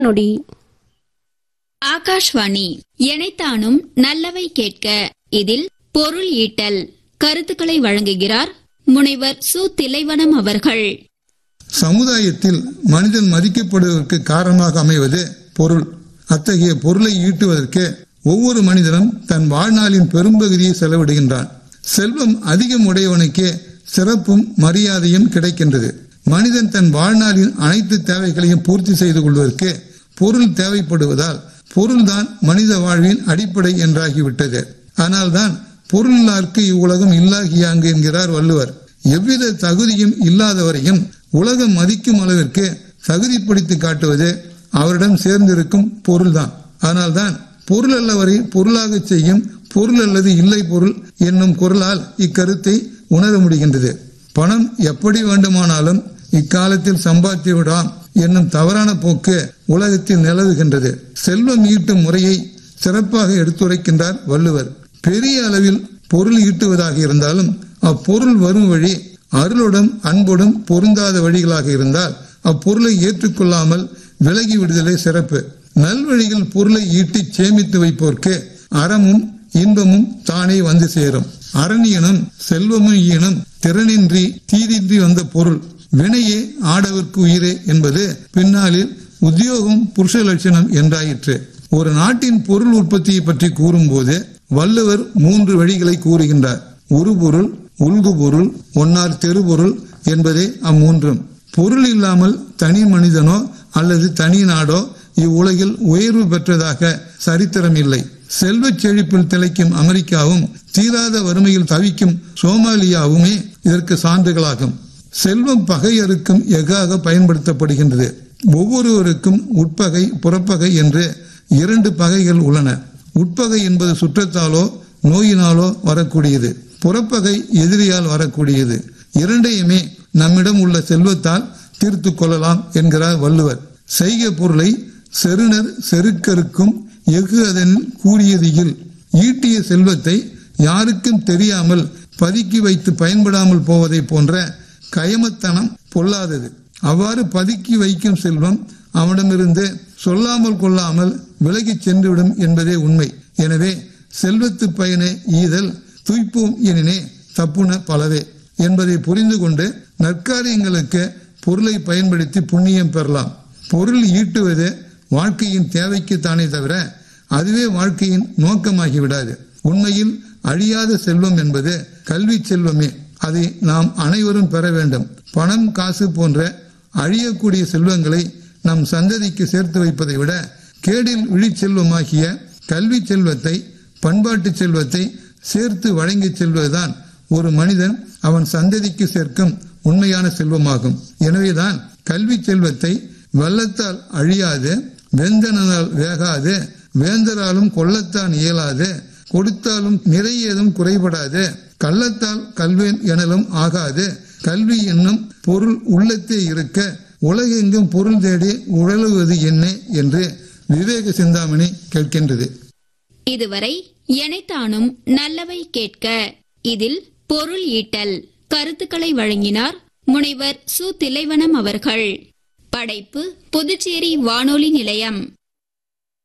நொடி. ஆகாஷ்வாணி எனைத்தானும் நல்லவை கேட்க. இதில் பொருள் ஈட்டல் கருத்துக்களை வழங்குகிறார் முனைவர் சு. திலைவனம் அவர்கள். சமுதாயத்தில் மனிதன் மதிக்கப்படுவதற்கு காரணமாக அமைவது பொருள். அத்தகைய பொருளை ஈட்டுவதற்கு ஒவ்வொரு மனிதனும் தன் வாழ்நாளின் பெரும்பகுதியை செலவிடுகின்றான். செல்வம் அதிகம் உடையவனுக்கே சிறப்பும் மரியாதையும் கிடைக்கின்றது. மனிதன் தன் வாழ்நாளின் அனைத்து தேவைகளையும் பூர்த்தி செய்து கொள்வதற்கு பொருள் தேவைப்படுவதால் பொருள்தான் மனித வாழ்வின் அடிப்படை என்றாகிவிட்டது. ஆனால்தான் பொருளில்லார்க்கு இவ்வுலகம் இல்லாகியாங்கு என்கிறார் வள்ளுவர். எவ்வித தகுதியும் இல்லாதவரையும் உலகம் மதிக்கும் அளவிற்கு தகுதிப்படுத்தி காட்டுவது அவரிடம் சேர்ந்திருக்கும் பொருள்தான். ஆனால்தான் பொருள் அல்லவரை பொருளாக செய்யும் பொருள் அல்லது இல்லை பொருள் என்னும் குரலால் இக்கருத்தை உணர முடிகின்றது. பணம் எப்படி வேண்டுமானாலும் இக்காலத்தில் சம்பாதித்து விடலாம் என்னும் தவறான போக்கு உலகத்தில் நிலவுகின்றது. செல்வம் ஈட்டும் முறையை சிறப்பாக எடுத்துரைக்கின்றார் வள்ளுவர். பெரிய அளவில் பொருள் ஈட்டுவதாக இருந்தாலும் அப்பொருள் வரும் வழி அருளுடன் அன்புடன் பொருந்தாத வழிகளாக இருந்தால் அப்பொருளை ஏற்றுக்கொள்ளாமல் விலகி விடுதலே சிறப்பு. நல்வழிகள் பொருளை ஈட்டி சேமித்து வைப்போர்க்கு அறமும் இன்பமும் தானே வந்து சேரும். அரணியனும் செல்வமும் ஈனும் திறனின்றி தீதின்றி வந்த பொருள் வினையே ஆடவர்க்கு உயிரே என்பது பின்னாளில் உத்தியோகம் புருஷ லட்சணம் என்றாயிற்று. ஒரு நாட்டின் பொருள் உற்பத்தியை பற்றி கூறும்போது வள்ளுவர் 3 வழிகளை கூறுகின்றார். உருபொருள், உள்கு பொருள், ஒன்னார் தெருபொருள் என்பதே அம்மூன்றும். பொருள் இல்லாமல் தனி மனிதனோ அல்லது தனி நாடோ இவ்வுலகில் உயர்வு பெற்றதாக சரித்திரம் இல்லை. செல்வச் செழிப்பில் திளைக்கும் அமெரிக்காவும் தீராத வறுமையில் தவிக்கும் சோமாலியாவுமே இதற்கு சான்றுகளாகும். செல்வம் பகையறுக்கும் எஃகாக பயன்படுத்தப்படுகின்றது. ஒவ்வொருவருக்கும் உட்பகை புறப்பகை என்று 2 பகைகள் உள்ளன. உட்பகை என்பது சுற்றத்தாலோ நோயினாலோ வரக்கூடியது. புறப்பகை எதிரியால் வரக்கூடியது. இரண்டையுமே நம்மிடம் உள்ள செல்வத்தால் தீர்த்து கொள்ளலாம் என்கிறார் வள்ளுவர். செய்க பொருளை செருணர் செருக்கருக்கும் எஃகு அதனில் கூறியதில். ஈட்டிய செல்வத்தை யாருக்கும் தெரியாமல் பதுக்கி வைத்து பயன்படாமல் போவதை போன்ற கயமத்தனம் பொல்லாதது. அவ்வாறு பதுக்கி வைக்கும் செல்வம் அவனிடமிருந்து சொல்லாமல் கொள்ளாமல் விலகி சென்றுவிடும் என்பதே உண்மை. எனவே செல்வத்து பயனை ஈதல் துய்ப்போம் எனினே தப்புன பலவே என்பதை புரிந்து கொண்டு நற்காரியங்களுக்கு பொருளை பயன்படுத்தி புண்ணியம் பெறலாம். பொருள் ஈட்டுவது வாழ்க்கையின் தேவைக்கு தானே தவிர அதுவே வாழ்க்கையின் நோக்கமாகிவிடாது. உண்மையில் அழியாத செல்வம் என்பது கல்வி செல்வமே. அதை நாம் அனைவரும் பெற வேண்டும். பணம் காசு போன்ற அழியக்கூடிய செல்வங்களை நம் சந்ததிக்கு சேர்த்து வைப்பதை விட கேடில் விழிச்செல்வமாகிய கல்வி செல்வத்தை பண்பாட்டு செல்வத்தை சேர்த்து வழங்கி செல்வதுதான் ஒரு மனிதன் அவன் சந்ததிக்கு சேர்க்கும் உண்மையான செல்வமாகும். எனவேதான் கல்வி செல்வத்தை வெள்ளத்தால் அழியாது, வேந்தனால் வேகாது, வேந்தராலும் கொள்ளத்தான் இயலாது, கொடுத்தாலும் நிறையேதும் குறைபடாது, கள்ளத்தால் கல்வேன் எனலும் ஆகாது, கல்வி என்னும் பொருள் உள்ளத்தே இருக்க உலகெங்கும் பொருள் தேடி உழலுவது என்ன என்று விவேக சிந்தாமணி கேட்கின்றது. இதுவரை எனைத்தானும் நல்லவை கேட்க. இதில் பொருள் ஈட்டல் கருத்துக்களை வழங்கினார் முனைவர் சு. திலைவனம் அவர்கள். படைப்பு புதுச்சேரி வானொலி நிலையம்.